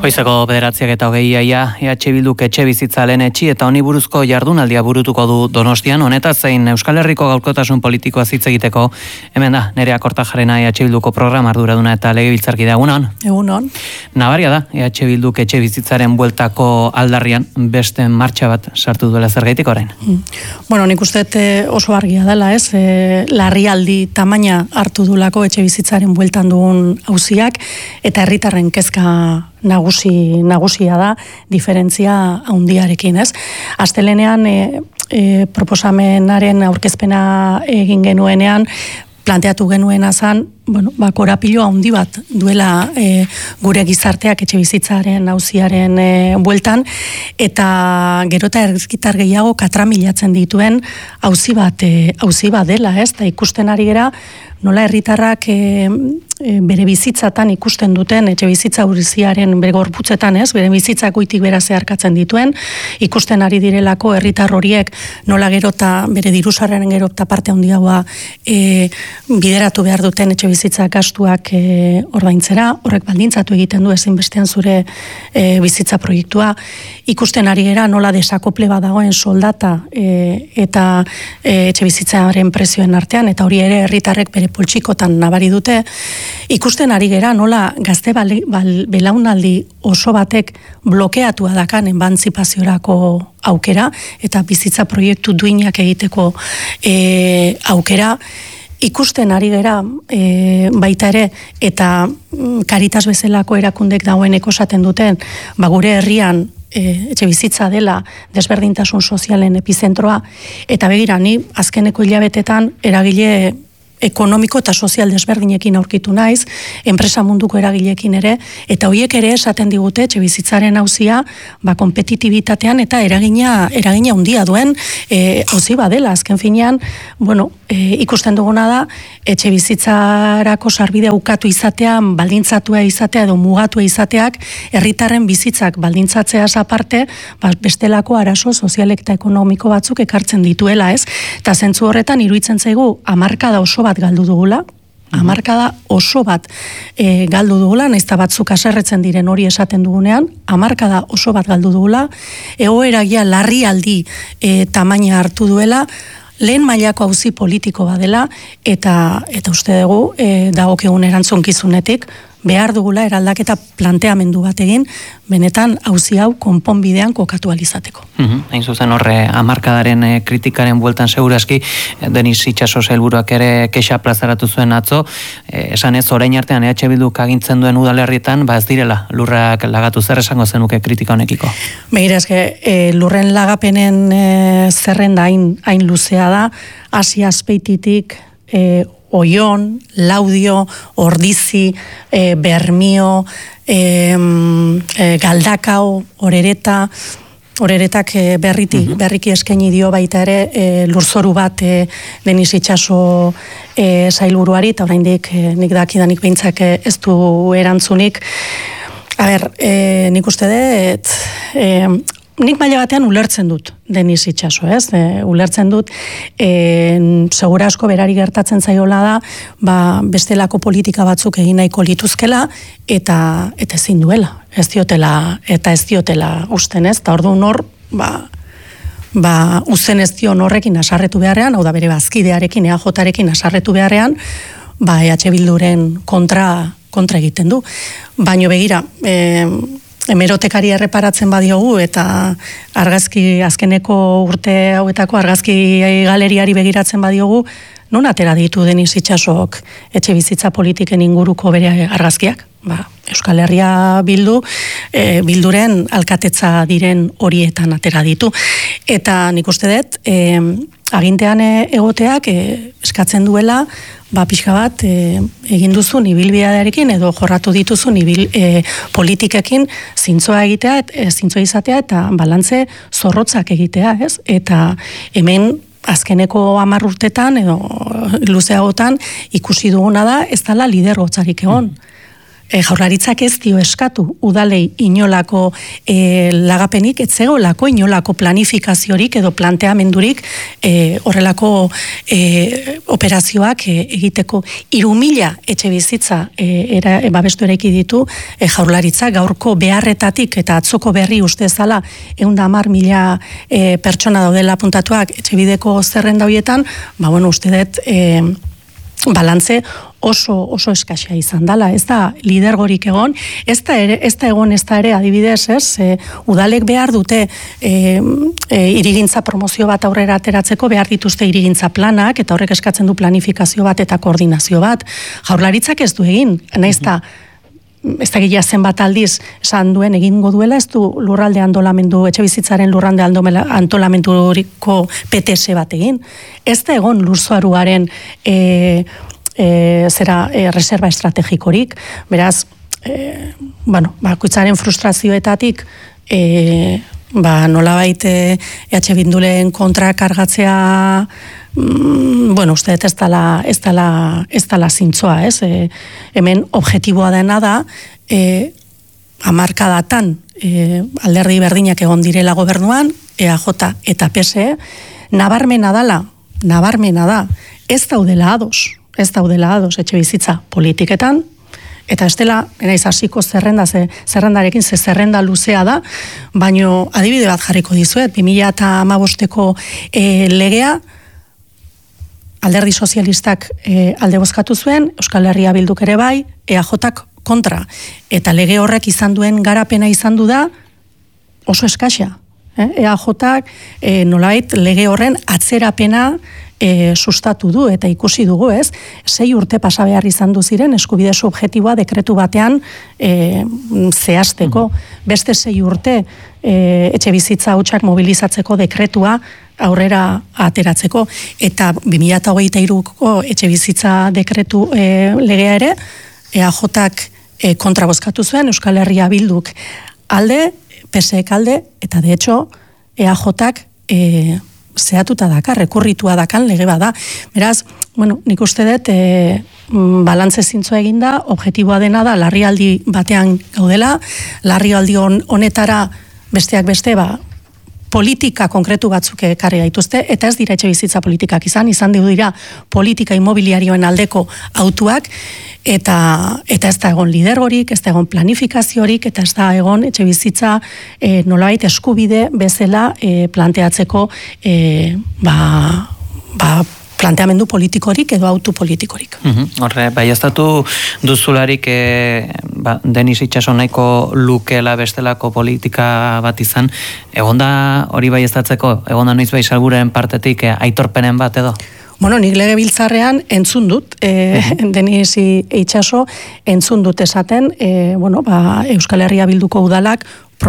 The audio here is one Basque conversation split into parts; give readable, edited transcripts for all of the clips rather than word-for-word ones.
Goizeko 9:20 EH Bilduk etxe bizitza lehenetsi eta honi buruzko jardunaldia burutuko du Donostian, honetaz zein Euskal Herriko gaurkotasun politikoa hitz egiteko. Hemen da, Nerea Kortajarena EH Bilduko programa arduraduna eta legebiltzarkide egunon. Egunon. Nabaria da, EH Bilduk etxe bizitzaren bueltako aldarrian beste martxa bat sartu duela zergaitik orain. Bueno, nik uste oso argia dela, ez? Larrialdi tamaina hartu dulako etxe bizitzaren bueltan dugun auziak eta herritarren kezka nagusia da, diferentzia handiarekin, ez? Astelenean proposamenaren aurkezpena egin genuenean, planteatu genuena zan, korapilo handi bat duela gure gizarteak etxe bizitzaren auziaren bueltan, eta gero eta ergitar gehiago katramilatzen dituen auzi bat dela, ez? Ta ikusten ari gera, nola herritarrak bere bizitzatan ikusten duten etxe bizitza urziaren bere gorputzetan, ez? Bere bizitzak goitik bera zeharkatzen dituen, ikusten ari direlako herritar horiek nola gero eta bere dirusarren gero eta parte handiagoa bideratu behar duten etxe bizitza gastuak ordaintzera, horrek baldintzatu egiten du ezinbestean zure bizitza proiektua. Ikusten ari gera nola desakople bat dagoen soldata eta etxe bizitzaren prezioen artean, eta hori ere herritarrek bere poltsikotan nabari dute. Ikusten ari gera nola gazte belaunaldi oso batek blokeatua dakan emantzipaziorako aukera eta bizitza proiektu duinak egiteko aukera. Ikusten ari gera baita ere, eta Caritas bezalako erakundek dagoeneko esaten duten, gure herrian etxe bizitza dela desberdintasun sozialen epizentroa, eta begira, ni azkeneko hilabetetan eragile ekonomiko eta sozial desberdinekin aurkitu naiz, enpresa munduko eragileekin ere, eta horiek ere esaten digute etxe bizitzaren auzia, kompetitibitatean eta eragina handia duen auzi badela. Azken finean, ikusten duguna da, etxe bizitzarako sarbidea ukatu izatean, baldintzatua izatea edo mugatua izateak, herritarren bizitzak baldintzatzeaz aparte, bestelako arazo sozialek eta ekonomiko batzuk ekartzen dituela, ez? Eta zentzu horretan iruditzen zaigu hamarkada oso bat galdu dugula, nahiz eta batzuk haserretzen diren hori esaten dugunean, hamarkada oso bat galdu dugula, egoeragia larrialdi tamaina hartu duela, lehen mailako auzi politiko badela, eta uste dugu, dagokigun erantzunkizunetik, behar dugula eraldaketa planteamendu bat egin, benetan auzi hau konponbidean kokatu alizateko. Hain zuzen horre, hamarkadaren kritikaren bueltan segurazki, Denis Itxaso sailburuak ere kexa plazaratu zuen atzo, esan ez, orain artean EH Bilduk agintzen duen udalerrietan, ez direla lurrak lagatu, zer esango zenuke kritika honekiko? Begira, lurren lagapenen zerrenda hain luzea da, hasi azpeititik, Oion, Laudio, Ordizi, Bermio, Galdakao, Oreretak berriki eskaini dio baita ere lurzoru bat Denis Itxaso sailburuari, eta oraindik nik dakidanik behintzak ez du erantzunik. Nik uste dut, nik maila batean ulertzen dut Denis Itxaso, ez? Ulertzen dut, segura asko berari gertatzen zaiola da, bestelako politika batzuk egin nahiko lituzkela, eta ezin duela. Ez diotela usten, ez? Eta orduan hor, uzen ez dion horrekin asarretu beharrean, hau da bere bazkidearekin, EAJ-arekin asarretu beharrean, EH Bilduren kontra egiten du. Baina begira, hemerotekari erreparatzen badiogu, eta azkeneko urte hauetako argazki galeriari begiratzen badiogu, non atera ditu Denis Itxasok etxe bizitza politiken inguruko bere argazkiak? Euskal Herria Bilduren alkatetza diren horietan atera ditu. Eta nik uste dut, agintean egoteak eskatzen duela, pixka bat egin duzun ibilbidearekin edo jorratu dituzun politikekin zintzoa izatea eta balantze zorrotzak egitea, ez? Eta hemen azkeneko 10 urtetan edo luzeagotan ikusi duguna da ez dela lidergotzarik egon. Jaurlaritzak ez dio eskatu udalei inolako lagapenik, etzegoelako inolako planifikaziorik edo planteamendurik horrelako operazioak egiteko. 3.000 etxe bizitza babestu eraiki ditu Jaurlaritzak gaurko beharretatik eta atzoko berri uste zala 110.000 pertsona daudela apuntatuak etxebideko zerrenda horietan, uste dut balantze oso eskasia izan dela, ez da lidergorik egon, ez da ere adibidez, udalek behar dute hirigintza promozio bat aurrera ateratzeko, behar dituzte hirigintza planak, eta horrek eskatzen du planifikazio bat eta koordinazio bat. Jaurlaritzak ez du egin, nahiz da gila zenbat aldiz esan duen egingo duela, ez du lurralde antolamendu, etxe bizitzaren lurralde antolamenduriko PTS bat egin. Ez da egon lurzoaruaren reserva estrategikorik, beraz, bakoitzaren frustrazioetatik nolabait EH Bilduren kontra kargatzea uste ez dela zintzoa, ez? Hemen objektiboa dena da, hamarkadatan alderdi berdinak egon direla gobernuan, EAJ eta PSE, nabarmena da, ez daudela ados etxe bizitza politiketan, eta ez dela, enaiz hasiko zerrendarekin, zerrenda luzea da, baino adibide bat jarriko dizuet, 2015ko legea, alderdi sozialistak alde bozkatu zuen, Euskal Herria Bilduk ere bai, EAJak kontra. Eta lege horrek izan duen garapena izan du da oso eskaxa. EAJak nolabait lege horren atzerapena sustatu du eta ikusi dugu, ez? 6 urte pasa behar izan du ziren eskubide subjektiboa dekretu batean zehazteko. Beste 6 urte etxe bizitza hutsak mobilizatzeko dekretua aurrera ateratzeko. Eta 2023ko etxe bizitza dekretu legea ere, EAJak kontra bozkatu zuen, Euskal Herria Bilduk alde, PSEk alde, eta de hecho EAJak zehatuta daka, rekurritua dakan lege bada. Beraz, nik uste dut balantze zintzoa eginda, objektiboa dena da, larrialdi batean gaudela, larrialdi honetara besteak beste, politika konkretu batzuk ekarri gaituzte, eta ez dira etxe bizitza politikak izan dira politika immobiliarioen aldeko autuak, eta ez da egon lidergorik, ez da egon planifikaziorik, eta ez da egon etxe bizitza nolabait eskubide bezala planteatzeko planteamendu politikorik edo autu politikorik. Horre, baieztatu duzularik Denis Itxaso nahiko lukela bestelako politika bat izan, egonda hori baieztatzeko, egonda noiz bai salburen partetik aitorpenen bat edo? Nik legebiltzarrean entzun dut, Denis Itxaso entzun dut esaten, Euskal Herria Bilduko udalak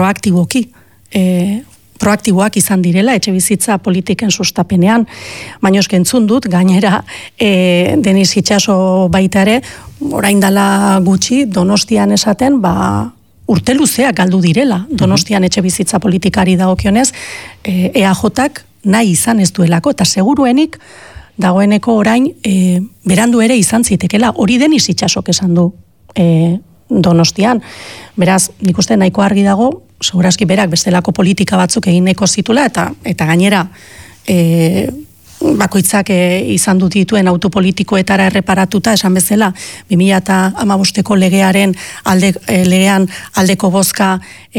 proaktiboak izan direla, etxe bizitza politiken sustapenean, baina eske entzun dut, gainera Denis Itxaso baita ere, orain dela gutxi, Donostian esaten, urte luzeak galdu direla, Donostian etxe bizitza politikari dagokionez, EAJak nahi izan ez duelako, eta seguruenik, dagoeneko orain berandu ere izan zitekela, hori Denis Itxasok esan du Donostian. Beraz, nik uste nahiko argi dago, segurazki berak bestelako politika batzuk egineko zitula, eta gainera bakoitzak izan dut dituen autopolitikoetara erreparatuta, esan bezala 2015ko legean aldeko bozka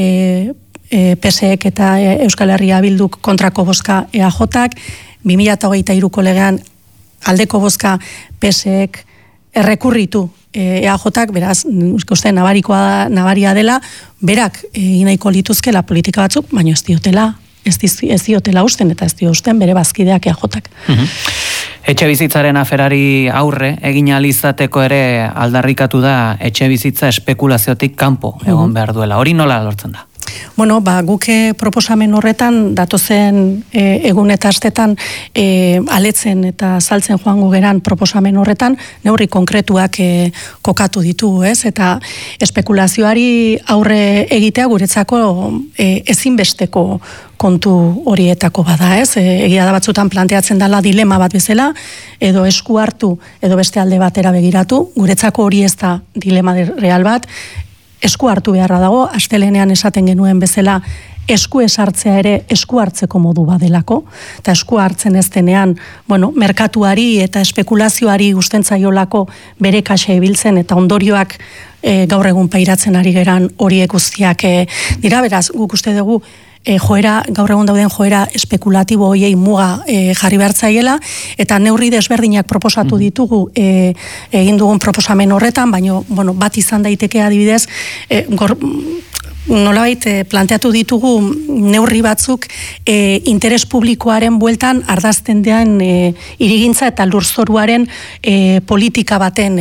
PSEk eta Euskal Herria Bilduk kontrako bozka EAJak, 2023ko legean aldeko bozka PSEk errekurritu EAJak, beraz, uste nabaria dela, berak nahiko lituzkela politika batzuk, baina ez diotela usten, eta ez dio usten bere bazkideak EAJak. Etxe bizitzaren aferari aurre, egin alizateko ere aldarrikatu da etxe bizitza espekulaziotik kanpo egon behar duela. Hori nola lortzen da? Bueno, guk proposamen horretan, datozen egun eta astetan aletzen eta saltzen joango geran proposamen horretan, neurri konkretuak kokatu ditugu, ez? Eta espekulazioari aurre egitea guretzako ezinbesteko kontu horietako bada, ez? Egia da batzutan planteatzen dela dilema bat bezala, edo esku hartu, edo beste alde batera begiratu, guretzako hori ez da dilema real bat, esku hartu beharra dago, astelenean esaten genuen bezala, esku esartzea ere esku hartzeko modu badelako, eta esku hartzen ez denean, merkatuari eta espekulazioari ustentzaiolako bere kaxa ibiltzen, eta ondorioak gaur egun pairatzen ari geran horiek guztiak dira, beraz, guk uste dugu, gaur egun dauden joera espekulatibo hoiei muga jarri behartzaiela, eta neurri desberdinak proposatu ditugu egin dugun proposamen horretan, baina bat izan daiteke adibidez, nolabait planteatu ditugu neurri batzuk interes publikoaren bueltan ardazten den hirigintza eta lurzoruaren politika baten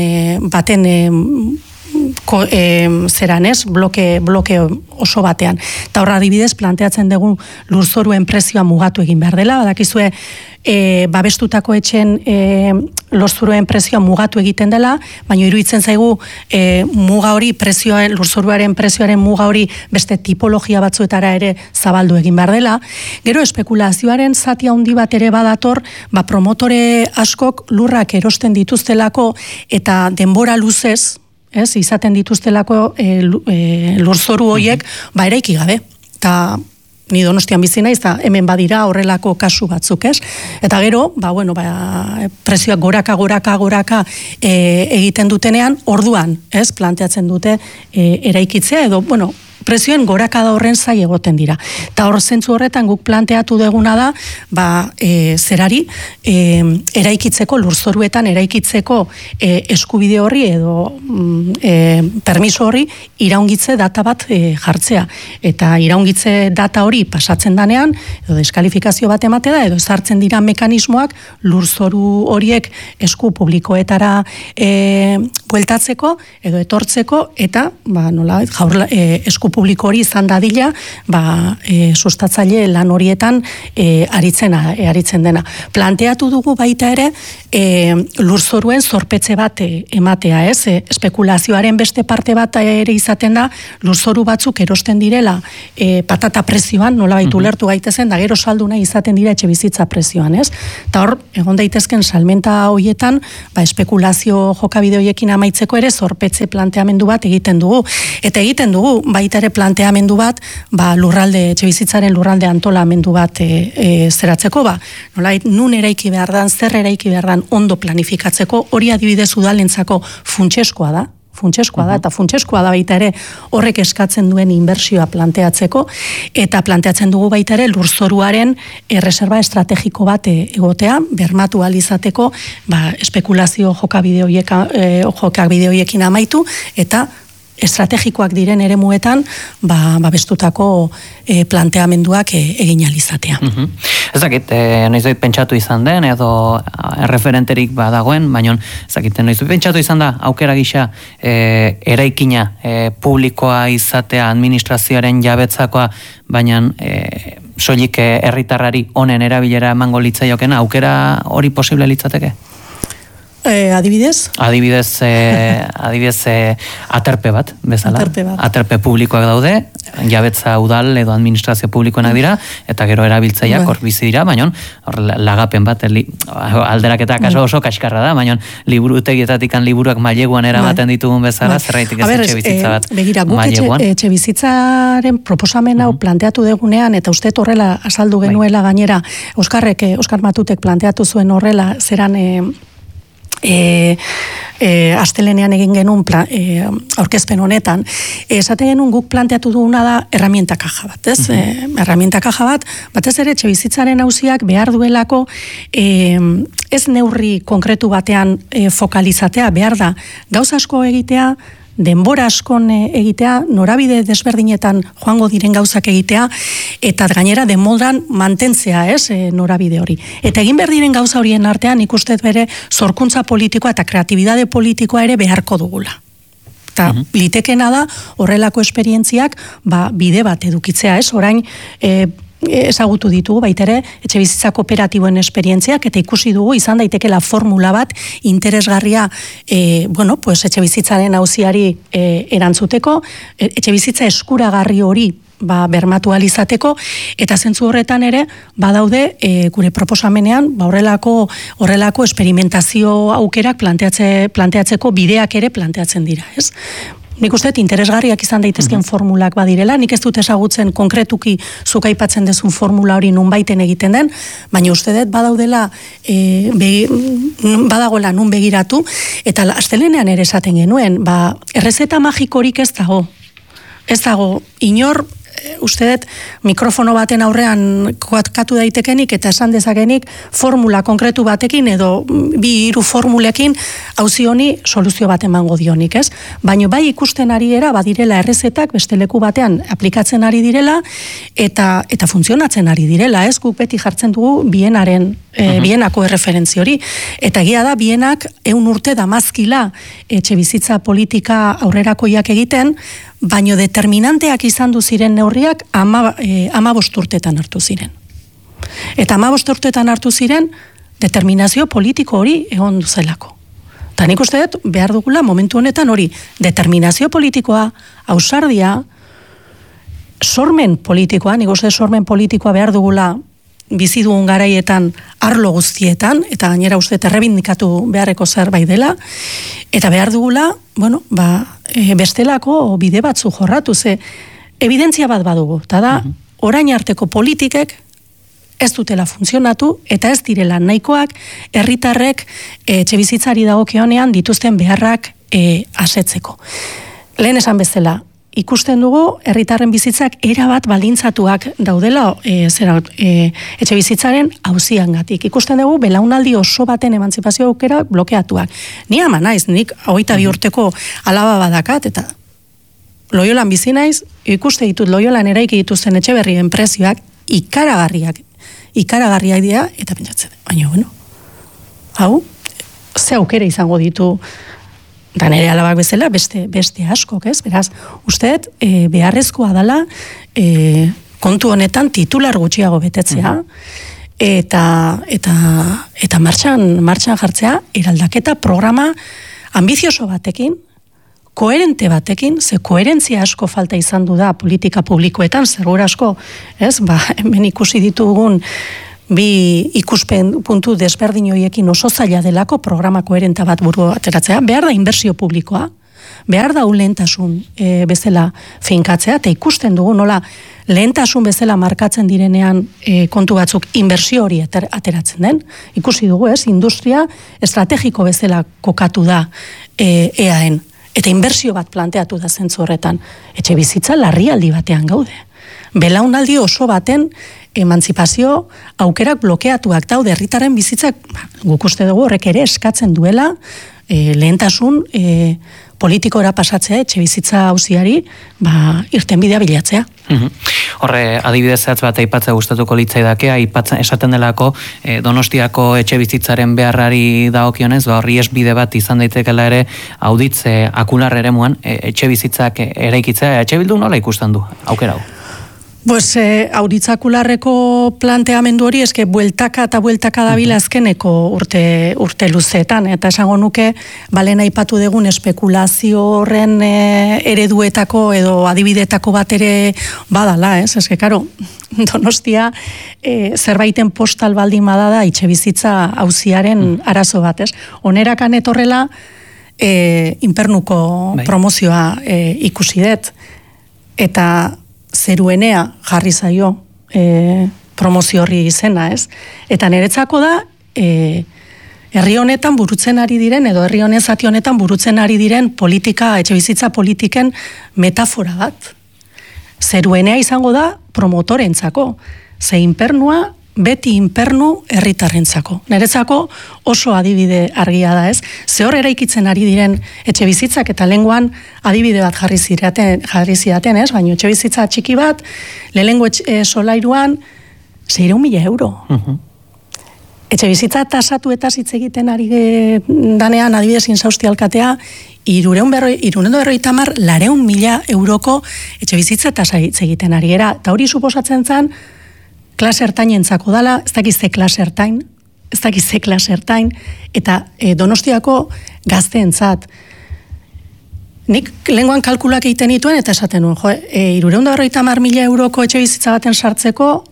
zeran ez, bloke oso batean. Eta horra adibidez planteatzen dugu lurzoruen prezioa mugatu egin behar dela, badakizue babestutako etxen lurzoruen prezioa mugatu egiten dela, baina iruditzen zaigu muga hori, lurzoruaren prezioaren muga hori beste tipologia batzuetara ere zabaldu egin behar dela. Gero espekulazioaren zati handi bat ere badator, promotore askok lurrak erosten dituztelako eta denbora luzez, izaten dituztelako lurzoru horiek, eraiki gabe. Eta ni Donostian bizi naiz, eta hemen badira horrelako kasu batzuk, ez? Eta gero, prezioak goraka egiten dutenean, orduan, ez? Planteatzen dute eraikitzea, edo, prezioen gorakada horren zai egoten dira. Eta hor zentzu horretan guk planteatu deguna da, zerari, eraikitzeko, lurzoruetan eraikitzeko eskubide horri edo permiso horri iraungitze data bat jartzea. Eta iraungitze data hori pasatzen danean, edo deskalifikazio bat ematea da, edo ezartzen dira mekanismoak lurzoru horiek esku publikoetara bueltatzeko, edo etortzeko, eta esku publiko hori izan dadila, sustatzaile lan horietan aritzen dena. Planteatu dugu baita ere, lurzoruen zorpetze bat ematea, ez? Espekulazioaren beste parte bat ere izaten da, lurzoru batzuk erosten direla patata prezioan, nola baitu lertu gaitezen, da gero saldu nahi izaten dira etxe bizitza prezioan, ez? Eta hor, egon daitezken salmenta horietan, espekulazio jokabide horiekin amaitzeko ere zorpetze planteamendu bat egiten dugu. Eta egiten dugu, baita ere planteamendu bat, etxe bizitzaren lurralde antolamendu bat zeratzeko, nolait, nun eraiki behar dan, zer eraiki behar dan ondo planifikatzeko, hori adibidez udalentzako funtseskoa da, eta funtseskoa da baita ere horrek eskatzen duen inbertsioa planteatzeko, eta planteatzen dugu baita ere lurzoruaren erreserba estrategiko bat egotea, bermatu alizateko, espekulazio jokabide horiekin amaitu, eta estrategikoak diren eremuetan bestutako planteamenduak egin alizatea. Ezakit, noiz pentsatu izan den, edo referenterik badagoen, baina ezakit, noiz pentsatu izan da, aukera gisa eraikina publikoa izatea, administrazioaren jabetzakoa, baina soilik herritarrari honen erabilera emango litzaiokena, aukera hori posible litzateke? Adibidez? Adibidez aterpe bat, bezala. Aterpe publikoak daude, jabetza udal edo administrazio publikoenak dira, eta gero erabiltzaileak hor bizi dira, baina lagapen bat, alderaketa kaso oso kaskarra da, baina liburutegietatik liburuak maileguan eramaten ditugun bezala, zerraitik ez etxe bizitza bat maileguan. Begira, guk etxe bizitzaren proposamen hau planteatu degunean, eta uste horrela azaldu genuela gainera, Oskar Matutek planteatu zuen horrela, zeran astelenean egin genuen aurkezpen honetan, esaten genuen guk planteatu duguna da herramienta kaja bat, ez? Herramienta kaja bat, batez ere etxe bizitzaren auziak behar duelako ez neurri konkretu batean fokalizatea, behar da gauza asko egitea, denbora askon egitea, norabide desberdinetan joango diren gauzak egitea, eta gainera denboran mantentzea, ez, norabide hori. Eta egin behar diren gauza horien artean, ikustet bere, zorkuntza politikoa eta kreatibidade politikoa ere beharko dugula. Eta litekena da horrelako esperientziak bide bat edukitzea, ez? Orain ezagutu ditugu baitere etxebizitza kooperatiboen esperientziak eta ikusi dugu izan daitekela formula bat interesgarria etxebizitzaren auziari erantzuteko, etxebizitza eskuragarri hori bermatu alizateko, eta zentzu horretan ere badaude gure proposamenean horrelako esperimentazio aukerak planteatzeko bideak ere planteatzen dira, ez? Nik uste interesgarriak izan daitezken formulak badirela, nik ez dut ezagutzen konkretuki zuk aipatzen dezun formula hori nunbaiten egiten den, baina uste dut badaudela badagoela nun begiratu, eta astelehenean ere esaten genuen, errezeta magikorik ez dago inor, uste dut mikrofono baten aurrean katu daitekenik eta esan dezakenik formula konkretu batekin edo 2-3 formulekin auzi honi soluzio bat emango dionik, ez? Baina bai ikusten ari era badirela errezetak beste leku batean aplikatzen ari direla eta funtzionatzen ari direla, ez? Guk beti jartzen dugu bienako erreferentzia hori, eta egia da bienak 100 urte damazkila etxebizitza politika aurrerakoiak egiten, baino determinanteak izan du ziren neurriak 15 urtetan hartu ziren. Eta 15 urtetan hartu ziren determinazio politiko hori egon duzelako. Eta nik uste dut behar dugula momentu honetan hori determinazio politikoa, ausardia, sormen politikoa, nik uste sormen politikoa behar dugula bizi dugun garaietan arlo guztietan, eta gainera uste errebindikatu beharreko zerbait dela, eta behar dugula, bestelako bide batzu jorratu, ze evidentzia bat badugu, eta da, orain arteko politikek ez dutela funtzionatu, eta ez direla nahikoak herritarrek etxebizitzari dagokionean dituzten beharrak asetzeko. Lehen esan bezala, ikusten dugu herritarren bizitzak erabat baldintzatuak daudela etxebizitzaren auziangatik. Ikusten dugu belaunaldi oso baten emantzipazio aukera blokeatuak. Ni ama naiz, nik 22 urteko alaba badakat, eta Loiolan bizi naiz, ikuste ditut Loiolan eraiki dituzten etxeberrien prezioak ikaragarriak dira, eta pentsatzen, baina hau, ze aukera izango ditu da nire alabak bezala, beste askok, ez? Beraz, usteet, beharrezkoa dela kontu honetan titular gutxiago betetzea, eta martxan jartzea, eraldaketa programa ambizioso batekin, koherente batekin, ze koherentzia asko falta izan du da politika publikoetan, segura asko, ez? Hemen ikusi ditugun bi ikuspen puntu desberdin horiekin oso zaila delako programa koherenta bat buru ateratzea, behar da inbertsio publikoa, behar da lehentasun bezala finkatzea, eta ikusten dugu nola lehentasun bezala markatzen direnean kontu batzuk inbertsio hori ateratzen den, ikusi dugu, ez? Industria estrategiko bezala kokatu da EAN, eta inbertsio bat planteatu da zentzu horretan, etxe bizitza larrialdi batean gaude. Belaunaldi oso baten emantzipazio aukerak blokeatuak daude, herritarren bizitzak, guk uste dugu horrek ere eskatzen duela lehentasun politikora pasatzea, etxe bizitza auziari irtenbidea bilatzea. Horre, adibidez zehatz bat aipatzea gustatuko litzaidake, esaten delako Donostiako etxe bizitzaren beharrari dagokionez, horri esbide bat izan daitekela ere auditze akular eremuan etxe bizitzak eraikitzea, etxe bildu nola ikusten du, aukera hau? Pues auritzakularreko planteamendu hori eske bueltaka dabila azkeneko urte luzeetan, eta esango nuke balen aipatu dugun espekulazio horren ereduetako edo adibidetako bat ere badala, ez? Eske karo, Donostia zerbaiten postal baldin badada etxebizitza auziaren arazo bat, ez? Onerakan etorrela inpernuko promozioa ikusi dut, eta zeruenea jarri zaio promozio horri izena, ez? Eta niretzako da herri honetan burutzen ari diren, edo herri honen zati honetan burutzen ari diren politika, etxebizitza politiken metafora bat. Zeruenea izango da promotorentzako, ze inpernua beti inpernu herritarrentzako. Niretzako oso adibide argia da, ez? Ze hor eraikitzen ari diren etxe bizitzak, eta lenguan adibide bat jarri zidaten, ez? Baina etxe bizitza txiki bat, lehenengo solairuan 600.000 euro. etxe bizitza tasatu eta hitz egiten ari danean, adibidez Insausti alkatea, 350.000 euroko etxe bizitza tasa hitz egiten ari era. Eta hori suposatzen zen, klase ertainentzako dala, ez dakiz ze klase ertain, eta Donostiako gazteentzat. Nik lehengoan kalkulak egiten dituen, eta esaten nuen, 350.000 euroko etxe bizitza baten sartzeko,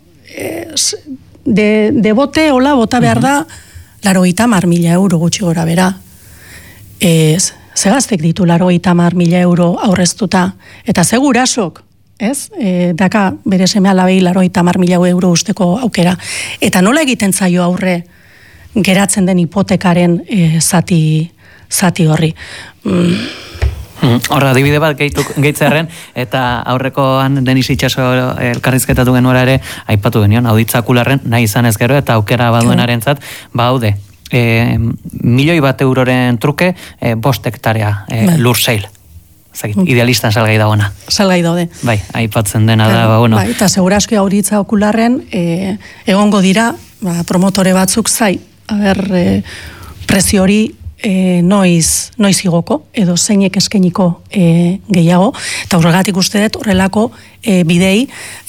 de bote, hola, bota behar da, 80.000 euro gutxi gora bera. Ze gaztek ditu 80.000 euro aurreztuta, eta ze gurasok, ez? Daka bere seme alabei 80.000 euro usteko aukera. Eta nola egiten zaio aurre geratzen den hipotekaren zati horri? Horra, adibide bat gehitzearen, eta aurrekoan Denis Itxaso elkarrizketatu genuera ere, aipatu genion, auditzakularren, nahi izan ez gero, eta aukera baduenarentzat, haude, 1.000.000 euroren truke, 5 hektarea lur zeil. Idealistan salgai dagoena. Salgai daude. Bai, aipatzen dena da, bueno. Bai, eta seguraski auritza okularren, egongo dira, promotore batzuk zai, prezio hori noiz igoko, edo zeinek eskeniko gehiago, eta horregatik uste dut horrelako bidei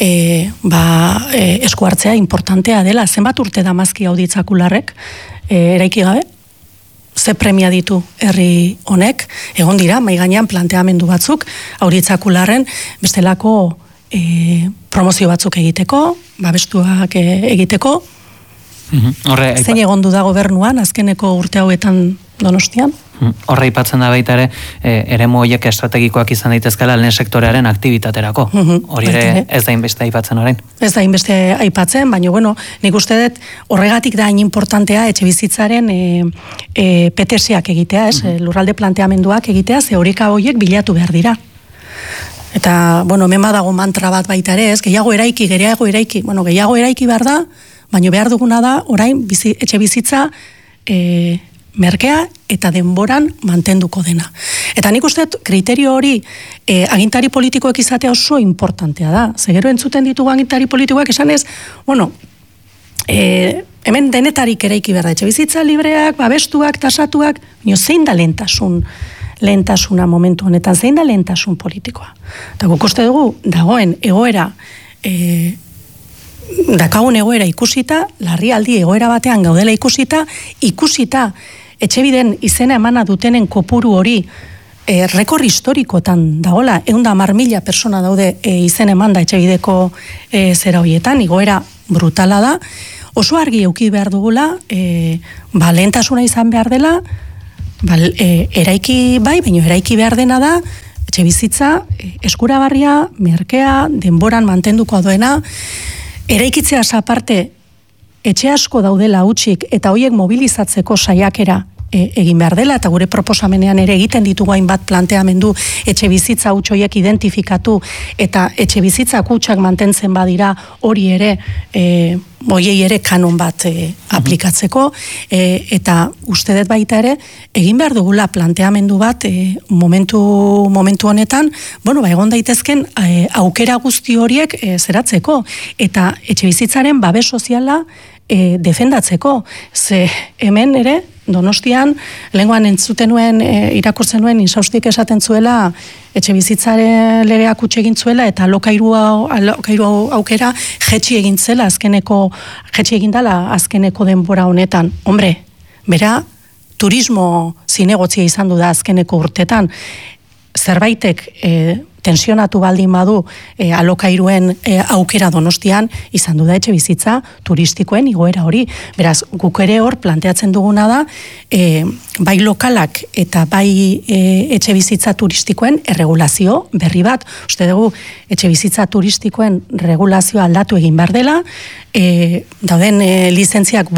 esku hartzea importantea dela. Zenbat urte damazki auditzakularrek eraiki gabe? Ze premia ditu herri honek? Egon dira, mai gainean planteamendu batzuk auditzakularren bestelako promozio batzuk egiteko, babestuak egiteko. Zein egon du da gobernuan azkeneko urte hauetan Donostian? Horre aipatzen da baita ere, eremu horiek estrategikoak izan daitezkela lehen sektorearen aktibitaterako. Hori ere ez da inbeste aipatzen orain. Ez da inbeste aipatzen, baina bueno, nik uste dut horregatik da hain importantea etxe bizitzaren PTS-ak egitea, lurralde planteamenduak egitea, ze horika horiek bilatu behar dira. Eta, bueno, hemen badago mantra bat baita ere, gehiago eraiki, bueno, gehiago eraiki behar da, baina behar duguna da, orain, etxe bizitza merkea eta denboran mantenduko dena. Eta nik uste kriterio hori agintari politikoek izatea oso importantea da. Zegero entzuten ditugu agintari politikoak esanez, bueno, hemen denetarik eraiki behar da, etxe bizitza libreak, babestuak, tasatuak, zein da lehentasuna momentu honetan, zein da lehentasun politikoa. Eta guk uste dugu, dagoen egoera, dakagun egoera ikusita, larrialdi egoera batean gaudela ikusita etxebiden izena emana dutenen kopuru hori rekor historikotan dagoela, 110.000 persona daude izen eman da etxebideko zera horietan, igoera brutala da, oso argi euki behar dugula, lehentasuna izan behar dela, eraiki bai, baina eraiki behar dena da, etxe bizitza eskuragarria, merkea, denboran mantenduko duena, eraikitzeaz aparte, etxe asko daudela hutsik eta horiek mobilizatzeko saiakera egin behar dela, eta gure proposamenean ere egiten ditugu hainbat planteamendu etxe bizitza huts horiek identifikatu eta etxe bizitza hutsak mantentzen badira hori ere hoiei ere kanon bat aplikatzeko, eta uste dut baita ere egin behar dugula planteamendu bat momentu honetan, bueno, egon daitezken aukera guzti horiek zeratzeko, eta etxe bizitzaren babes soziala defendatzeko. Ze hemen ere Donostian, lehengoan entzuten nuen, irakurtzen nuen, Insaustik esaten zuela, etxe bizitzaren legeak utxe egin zuela, eta alokairu aukera jetxi egin zela, jetxi egin dela azkeneko denbora honetan. Hombre, bera, turismo zinegotzia izan du da azkeneko urtetan, zerbaitek tensionatu baldin badu alokairuen aukera Donostian, izan du da etxe bizitza turistikoen igoera hori. Beraz, guk ere hor planteatzen duguna da, bai lokalak eta bai etxe bizitza turistikoen erregulazio berri bat. Uste dugu, etxe bizitza turistikoen regulazioa aldatu egin behar dela, dauden lizentziak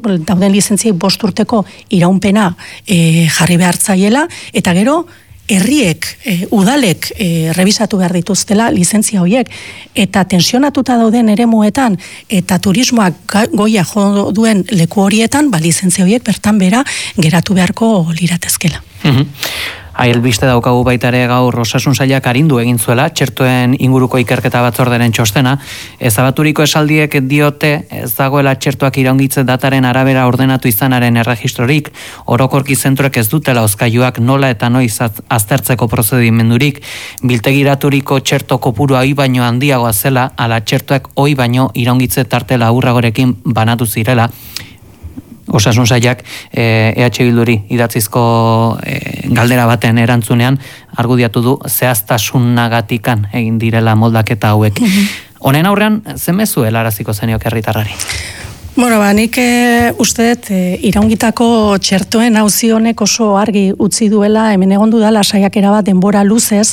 5 urteko iraunpena jarri behar zaiela, eta gero, herriek, udalek revisatu behar dituztela lizentzia horiek, eta tensionatuta dauden eremuetan eta turismoak goia jo duen leku horietan, lizentzia horiek bertan bera geratu beharko liratezkela. Albiste daukagu baita ere gaur Osasun Sailak arindu egin zuela txertoen inguruko ikerketa batzorderen txostena. Ezabaturiko esaldiek diote ez dagoela txertoak iraungitze dataren arabera ordenatu izanaren erregistrorik, orokorki zentroek ez dutela hozkailuak nola eta noiz aztertzeko prozedimendurik, biltegiraturiko txerto kopurua oi baino handiagoa zela, ala txertoak oi baino iraungitze tarte laburragorekin banatu zirela. Osasun Sailak EH Bilduri idatzizko galdera baten erantzunean argudiatu du zehaztasunagatikan egin direla moldaketa hauek. Honen aurrean, zemezu helaraziko zeniok herritarrari? Bueno, nik uste dut iraungitako txertoen auzi honek oso argi utzi duela, hemen egon dudala saiakera bat denbora luzez,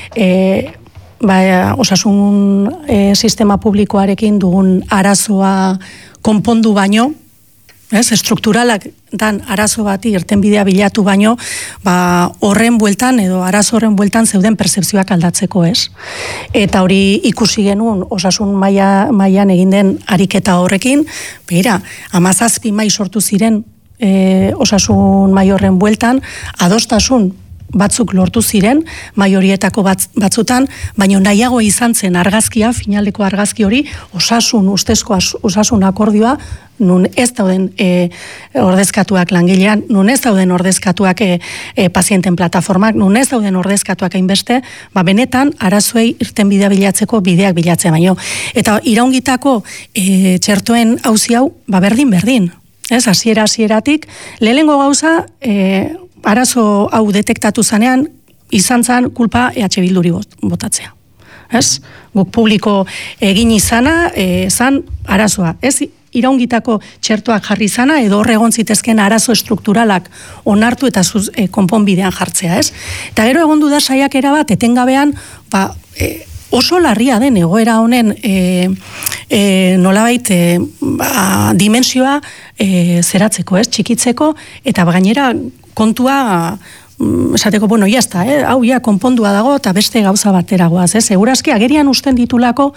osasun sistema publikoarekin dugun arazoa konpondu baino, estrukturalak dan arazo bati irtenbidea bilatu baino, horren bueltan edo arazo horren bueltan zeuden pertzepzioak aldatzeko, ez? Eta hori ikusi genuen osasun mailan egin den ariketa horrekin, begira, 17 mai sortu ziren osasun mai horren bueltan, adostasun batzuk lortu ziren, mai horietako batzutan, baina nahiago izan zen argazkia, finaleko argazki hori, ustezko osasun akordioa, nun ez dauden ordezkatuak langilean, nun ez dauden ordezkatuak pazienten plataformak, nun ez dauden ordezkatuak hainbeste, benetan arazoei irtenbidea bilatzeko bideak bilatzen baino. Eta iraungitako txertoen auzi hau, berdin. Ez, hasieratik, lehenengo gauza, arazo hau detektatu zanean, izan zan kulpa EH Bilduri botatzea. Ez? Guk publiko egin izana, zan arazoa. Ez iraungitako txertoak jarri izana, edo horregon zitezken arazo estrukturalak onartu eta konponbidean jartzea. Ez? Eta gero egon du da saiakera bat, etengabean, oso larria den egoera honen nolabait dimensioa zeratzeko, ez? Txikitzeko, eta gainera kontua esateko, jazta, hau konpondua dago eta beste gauza bateragoaz, ez? Segurazki agerian usten ditulako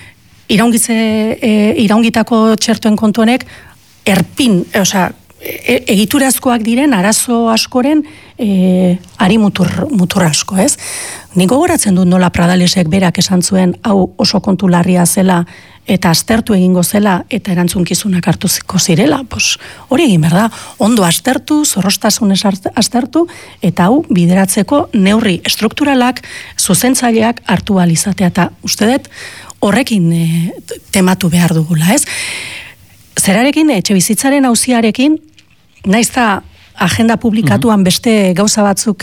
iraungitako txertoen kontuenek erpin, egiturazkoak diren arazo askoren ari mutur asko, ez? Nik gogoratzen dut nola Pradalesek berak esan zuen hau oso kontu larria zela eta aztertu egingo zela eta erantzunkizunak hartuko zirela, hori egin behar da, ondo aztertu, zorrostasunez aztertu, eta hau bideratzeko neurri estrukturalak, zuzentzaileak hartu alizatea, eta uste dut horrekin tematu behar dugula, ez? Zerarekin, etxebizitzaren auziarekin, naiz da agenda publikatuan beste gauza batzuk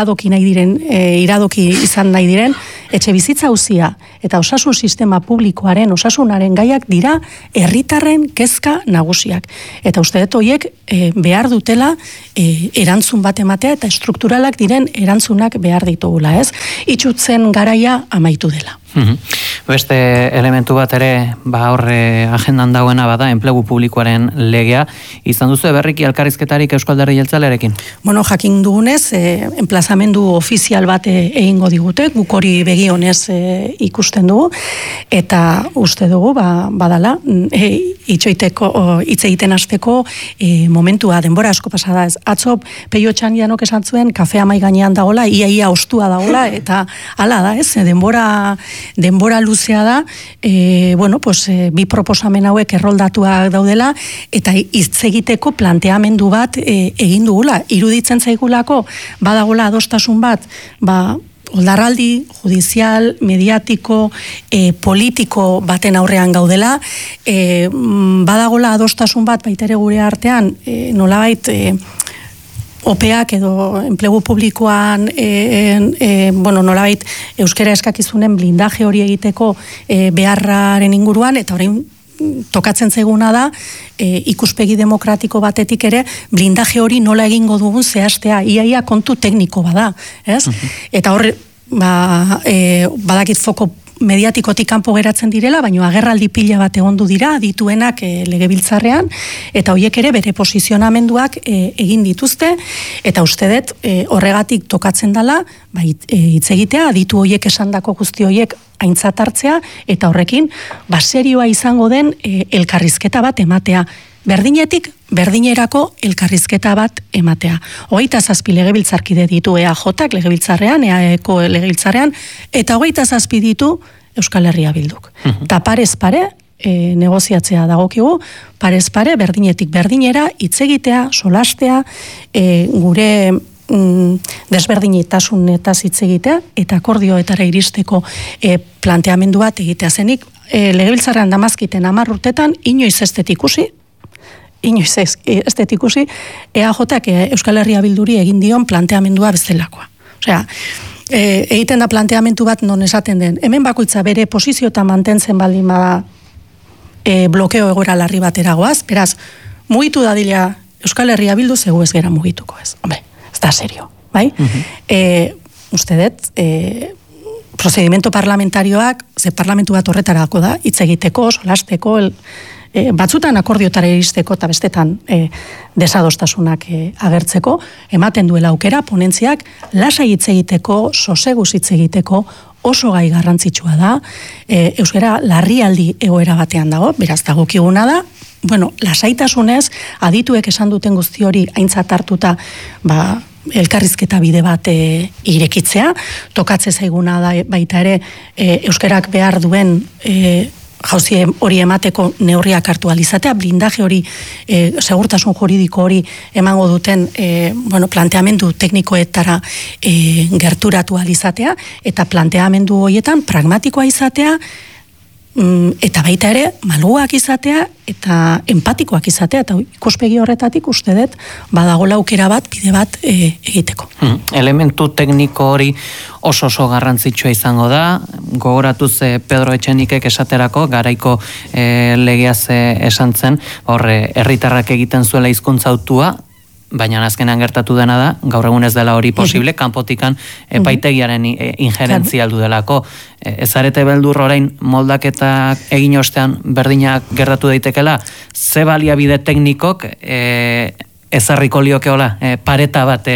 iradoki izan nahi diren, etxebizitza auzia eta osasun sistema publikoaren, osasunaren gaiak dira herritarren kezka nagusiak. Eta uste dut horiek behar dutela erantzun bat ematea eta strukturalak diren erantzunak behar ditugula, ez? Itxutzen garaia amaitu dela. Beste elementu bat ere, horre agendan dagoena bada, enplegu publikoaren legea, izan duzu berriki elkarrizketarik Eusko Alderdi Jeltzalearekin? Jakin dugunez, enplazamendu ofizial bat egingo digute, guk hori begionez ikusten dugu, eta uste dugu, badala, hitz egiten hasteko momentua, denbora asko pasada ez. Atzo, Peio Txandianok esan zuen, kafea mai gainean dagoela, ia ostua dagoela, eta hala da, ez, denbora luzea da, bi proposamen hauek erroldatuak daudela, eta hitz egiteko planteamendu bat egin dugula. Iruditzen zaigulako, badagola adostasun bat, oldarraldi, judizial, mediatiko, politiko baten aurrean gaudela, badagola adostasun bat, baitere gure artean, nolabait, opeak edo enplegu publikoan nolabait euskara eskakizunen blindaje hori egiteko beharraren inguruan, eta orain tokatzen zaiguna da ikuspegi demokratiko batetik ere blindaje hori nola egingo dugun zehaztea, iaia kontu tekniko bada, ez? Eta hor badakit foko mediatikotik kanpo geratzen direla, baina agerraldi pila bat egondu dira, dituenak legebiltzarrean, eta horiek ere bere posizionamenduak egin dituzte, eta uste dut horregatik tokatzen dela, hitz egitea, aditu horiek esandako guzti horiek aintzat hartzea, eta horrekin, serioa izango den elkarrizketa bat ematea. berdinetik berdinerako elkarrizketa bat ematea. 27 legebiltzarkide ditu EAJak legebiltzarrean, EAEko legebiltzarrean, eta 27 ditu Euskal Herria Bilduk. Ta parez pare, negoziatzea dagokigu, parez pare, berdinetik berdinera, hitz egitea, solastea, gure desberdinetasunetaz hitz egitea, eta akordioetara iristeko planteamendu bat egitea zenik, legebiltzarrean damazkiten 10 urtetan, inoiz ez ikusi, EAJak Euskal Herria Bilduri egin dion planteamendua bezalakoa. Osea, egiten da planteamendu bat non esaten den, hemen bakoitza bere posizioetan mantentzen baldin bada blokeo egoera larri bateragoaz, beraz, mugitu dadila Euskal Herria Bildu zegu ez gera mugituko ez. Hombre, ez da serio, bai? Uste dut, procedimento parlamentarioak, ze parlamentu bat horretarako da, hitz egiteko, solasteko, batzutan akordiotara iristeko eta bestetan desadostasunak agertzeko, ematen duela aukera, ponentziak lasai hitz egiteko, soseguz hitz egiteko, oso gai garrantzitsua da, euskara larrialdi egoera batean dago, beraz dagokiguna da, bueno, lasaitasunez, adituek esan duten guzti hori aintzat hartuta, elkarrizketa bide bat irekitzea, tokatze zaiguna da baita ere euskarak behar duen jauzi hori emateko neurriak hartu alizatea, blindaje hori, segurtasun juridiko hori emango duten planteamendu teknikoetara gerturatu alizatea, eta planteamendu horietan pragmatikoa izatea, eta baita ere maluak izatea eta empatikoak izatea, eta ikuspegi horretatik uste dut badagola aukera bat, bide bat egiteko. Elementu tekniko hori oso garrantzitsua izango da, gogoratuz Pedro Etxenikek esaterako, garaiko legeaz esan zen, herritarrak egiten zuela hizkuntza hautua, baina azkenean gertatu dena da, gaur egun ez dela hori posible, kanpotikan epaitegiaren injerentzia aldu delako. Ezarete beldur orain moldaketak egin ostean berdinak gertatu daitekela, ze baliabide teknikok ezarriko liokeola, pareta bat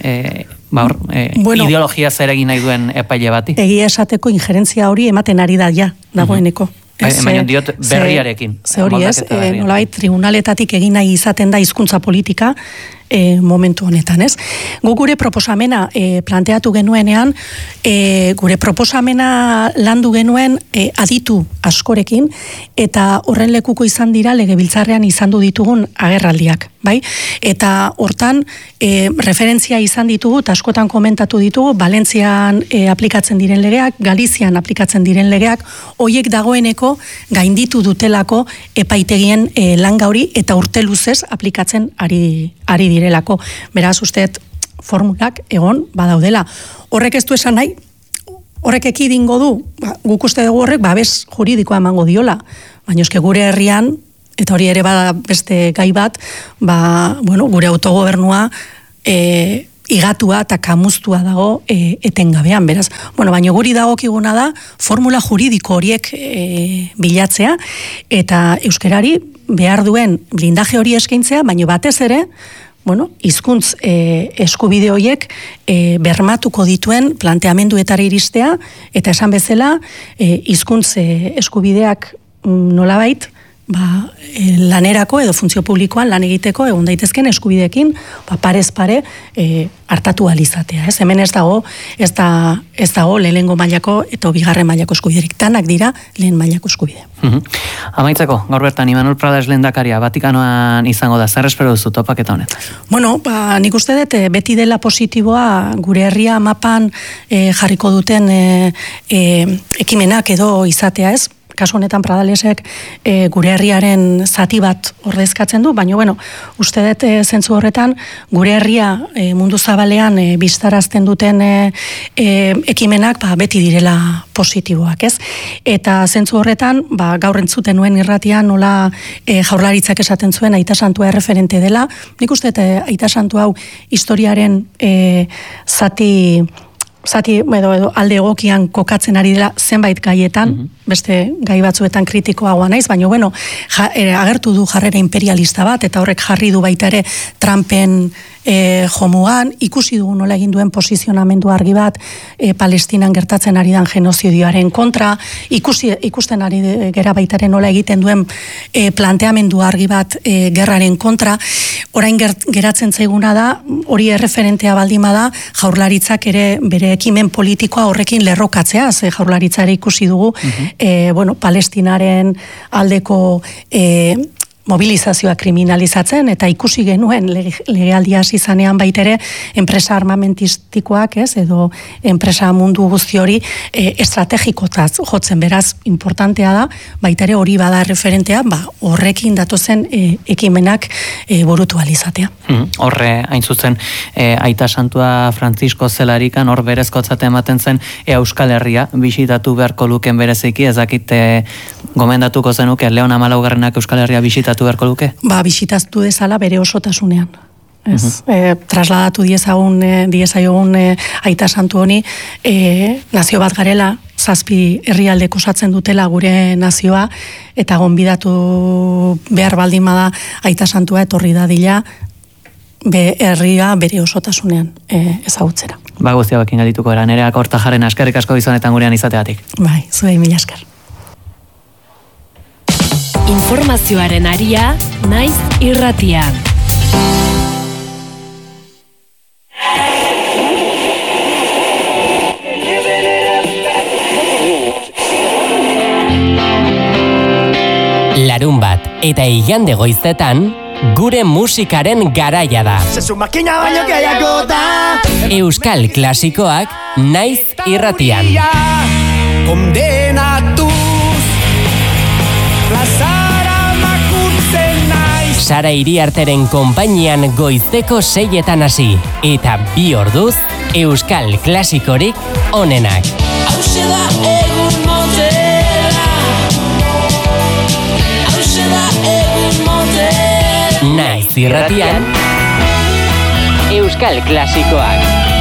ideologia zer egin nahi duen epaile bati? Egia esateko injerentzia hori ematen ari da ja, dagoeneko. Baina diot berriarekin. Ze hori ez, nolabait tribunaletatik egin nahi izaten da hizkuntza politika momentu honetan, ez? Gure proposamena planteatu genuenean, gure proposamena landu genuen aditu askorekin, eta horren lekuko izan dira legebiltzarrean izan du ditugun agerraldiak, bai? Eta hortan referentzia izan ditugu, eta askotan komentatu ditugu, Valentzian aplikatzen diren legeak, Galizian aplikatzen diren legeak, hoiek dagoeneko gainditu dutelako epaitegien langa hori, eta urte luzez aplikatzen ari direlako. Beraz, usteet formulak egon badaudela. Horrek ez du esan nahi, horrek ekidingo du, guk uste dugu horrek babes juridikoa emango diola, baina eske gure herrian, eta hori ere bada beste gai bat, gure autogobernua igatua eta kamuztua dago etengabean, beraz. Baina guri dagokiguna da formula juridiko horiek bilatzea, eta euskarari behar duen blindaje hori eskaintzea, baina batez ere, hizkuntz eskubide horiek bermatuko dituen planteamenduetara iristea, eta esan bezala, hizkuntz eskubideak nolabait, lanerako edo funtzio publikoan lan egiteko egon daitezken eskubideekin parez pare hartatu alizatea. Hemen ez dago lehenengo mailako eta bigarren mailako eskubiderik. Tanak dira lehen mailako eskubide. Amaitzeko, gaur bertan, Imanol Prades lehendakaria, Vatikanoan izango da, zer espero duzu topaketa honetan? Nik uste dut beti dela positiboa gure herria mapan jarriko duten ekimenak edo izatea, ez? Kasu honetan Pradalesek gure herriaren zati bat ordezkatzen du, baina uste dut zentzu horretan gure herria mundu zabalean biztarazten duten ekimenak beti direla positiboak, ez? Eta zentzu horretan, gaur entzuten nuen irratian nola Jaurlaritzak esaten zuen Aita Santua erreferente dela, nik uste dut Aita Santu hau historiaren zati edo alde egokian kokatzen ari dela zenbait gaietan, beste gai batzuetan kritikoagoa naiz, baina agertu du jarrera imperialista bat, eta horrek jarri du baita ere Trumpen jomugan, ikusi dugu nola egin duen posizionamendu argi bat Palestinan gertatzen ari dan genozidioaren kontra, ikusten ari gera baitaren nola egiten duen planteamendu argi bat gerraren kontra. Orain geratzen zaiguna da, hori erreferentea baldima da, Jaurlaritzak ere bere ekimen politikoa horrekin lerrokatzea, ze Jaurlaritzare ikusi dugu, Palestinaren aldeko mobilizazioa kriminalizatzen, eta ikusi genuen legealdia hasi zanean baitere enpresa armamentistikoak, edo enpresa mundu guzti hori estrategikotaz jotzen, beraz importantea da, baitere hori bada referentea, horrekin datozen ekimenak burutu alizatea. Horre, hain zuzen, Aita Santua Frantzisko zelarikan, hor berezkotzat ematen zen, Euskal Herria bisitatu beharko luken bereziki, ezakit gomendatuko zenuke, Leon Amalaugarrenak Euskal Herria bisitatu beharko luke? Bisitatu dezala bere osotasunean. Trasladatu diezaiogun Aita Santu honi, nazio bat garela, 7 herrialdek osatzen dutela gure nazioa, eta gonbidatu behar baldin bada Aita Santua etorri dadila, herria bere osotasunean ezagutzera. Guztia bakin galituko era, Nerea Kortajarena, eskerrik asko gizonetan gurean izateatik. Zuei mila esker. Informazioaren aria, naiz irratia. Larunbat eta igande goizetan, gure musikaren garaia da. Euskal klasikoak naiz irratian. Sara Iriarteren konpainian goizeko 6etan hasi, eta 2 orduz Euskal klasikorik onenak. Naiz irratian, Euskal klasikoak.